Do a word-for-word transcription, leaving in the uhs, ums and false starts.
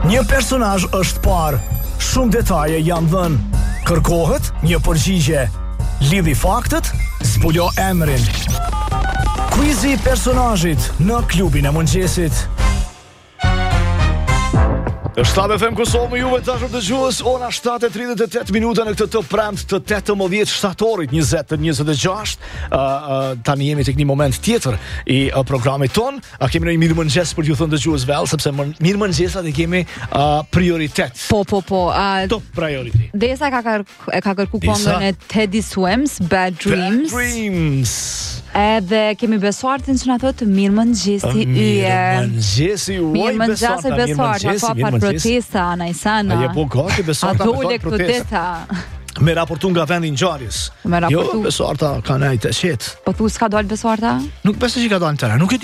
Një personazh është parë, shumë detaje janë dhënë. Kërkohet një përgjigje. Lidhi faktet, zbulo emrin. Quizi i personazhit në klubin e mëngjesit. shtatë F M Kosovë me juve dashur dëgjues, ora shtatë e tridhjet e tetë minuta në këtë të premtë të tetëmbëdhjetë shtatorit njëzet njëzet e gjashtë. Uh, uh, tani jemi tek një moment tjetër i uh, programit ton. A uh, kemi në një mirë mëngjes për t'ju thënë dëgjues vel, sepse mirë mëngjesat i kemi uh, prioritet. Po, po, po. Uh, Top priority. Desa ka, kar ka kërku këngën e Teddy Swims, Bad Dreams. Bad Dreams. Edhe kemi besuartin që na thotë mirë mëngjesi yje. Mirë mëngjesi, uaj Mirë mëngjesi besuartin, ka par protesta, Najsana. A je po gati besuarta me par protesta. Me raportu nga vendi ngjarjes. Me raportu. Jo, besuarta ka nejtë e qetë. Po thu s'ka dalë besuarta? Nuk besoj që ka dalë në teren, nuk e